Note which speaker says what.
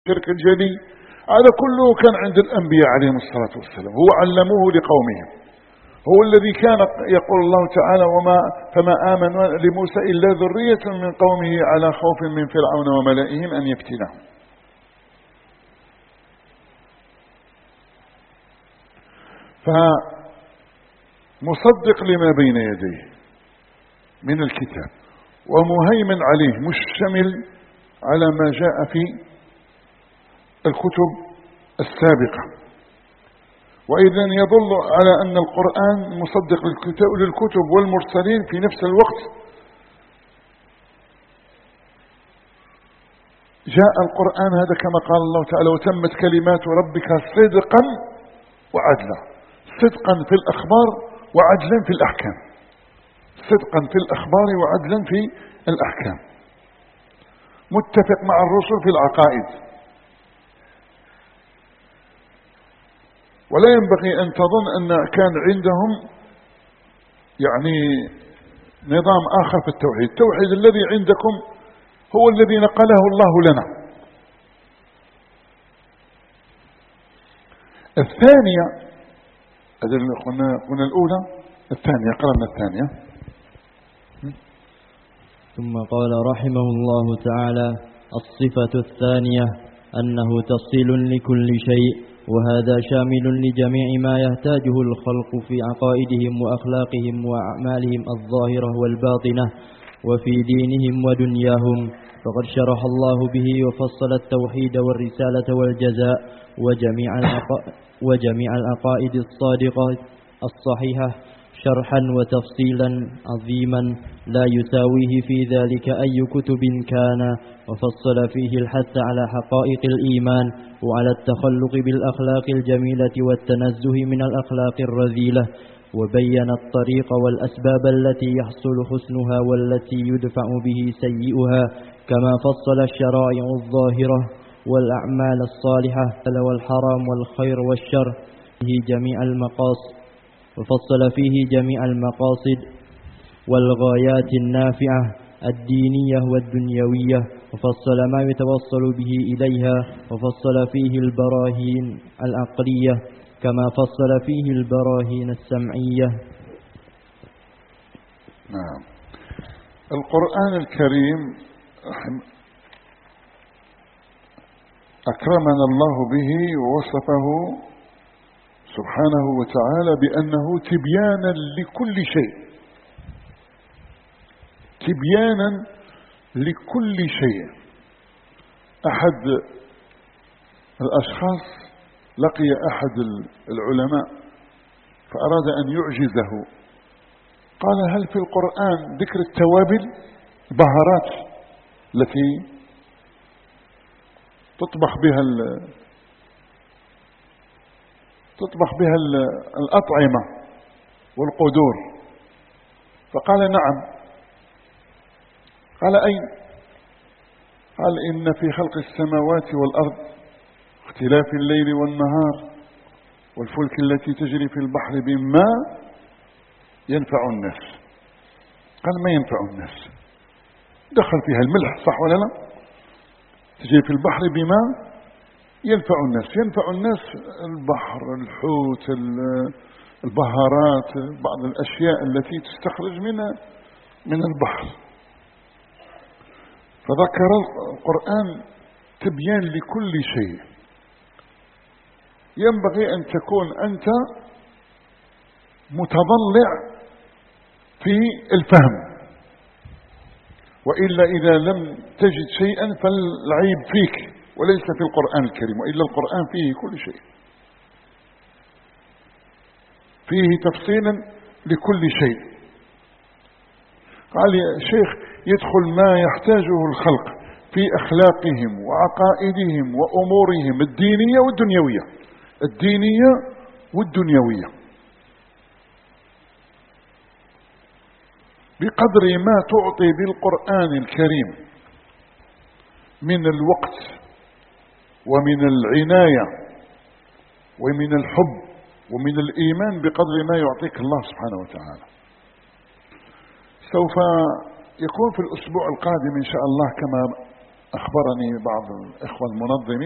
Speaker 1: الشرك الجلي، هذا كله كان عند الأنبياء عليهم الصلاة والسلام، هو علموه لقومهم. هو الذي كان يقول الله تعالى فما آمن لموسى إلا ذرية من قومه على خوف من فرعون وملئهم أن يفتنهم. فمصدق لما بين يديه من الكتاب ومهيمن عليه، مشتمل على ما جاء في الكتب السابقة. وإذا يدل على أن القرآن مصدق للكتب والمرسلين في نفس الوقت. جاء القرآن هذا كما قال الله تعالى وتمت كلمات ربك صدقا وعدلا، صدقا في الأخبار وعدلا في الأحكام، صدقا في الأخبار وعدلا في الأحكام، متفق مع الرسل في العقائد. ولا ينبغي أن تظن أن كان عندهم يعني نظام آخر في التوحيد. التوحيد الذي عندكم هو الذي نقله الله لنا. الثانية، قلنا الأولى، الثانية قرأنا الثانية.
Speaker 2: ثم قال رحمه الله تعالى: الصفة الثانية أنه تفصيل لكل شيء، وهذا شامل لجميع ما يحتاجه الخلق في عقائدهم وأخلاقهم وأعمالهم الظاهرة والباطنة وفي دينهم ودنياهم. فقد شرح الله به وفصل التوحيد والرسالة والجزاء وجميع العقائد الصادقة الصحيحة شرحا وتفصيلا عظيما لا يساويه في ذلك أي كتب كان، وفصل فيه الحث على حقائق الإيمان وعلى التخلق بالأخلاق الجميلة والتنزه من الأخلاق الرذيلة، وبين الطريق والأسباب التي يحصل حسنها والتي يدفع به سيئها، كما فصل الشرائع الظاهرة والأعمال الصالحة والحرام والخير والشر فيه جميع المقاصد، وفصل فيه جميع المقاصد والغايات النافعة الدينية والدنيوية، وفصل ما يتوصل به إليها، وفصل فيه البراهين العقلية كما فصل فيه البراهين السمعية.
Speaker 1: نعم. القرآن الكريم أكرمنا الله به ووصفه سبحانه وتعالى بأنه تبيانا لكل شيء، تبيانا لكل شيء. أحد الأشخاص لقي أحد العلماء فأراد أن يعجزه، قال: هل في القرآن ذكر التوابل، البهارات التي تطبخ بها الأطعمة والقدور؟ فقال: نعم. قال: أين؟ قال: إن في خلق السماوات والأرض اختلاف الليل والنهار والفلك التي تجري في البحر بما ينفع الناس. قال: ما ينفع الناس؟ دخل فيها الملح، صح ولا لا؟ تجري في البحر بما ينفع الناس. ينفع الناس البحر، الحوت، البهارات، بعض الأشياء التي تستخرج من البحر. فذكر القرآن تبيان لكل شيء. ينبغي أن تكون أنت متضلع في الفهم، وإلا إذا لم تجد شيئا فالعيب فيك وليس في القرآن الكريم، وإلا القرآن فيه كل شيء، فيه تفصيلا لكل شيء. قال يا شيخ: يدخل ما يحتاجه الخلق في أخلاقهم وعقائدهم وأمورهم الدينية والدنيوية، الدينية والدنيوية، بقدر ما تعطي بالقرآن الكريم من الوقت ومن العناية ومن الحب ومن الإيمان، بقدر ما يعطيك الله سبحانه وتعالى. سوف يكون في الأسبوع القادم إن شاء الله كما أخبرني بعض الإخوة المنظمين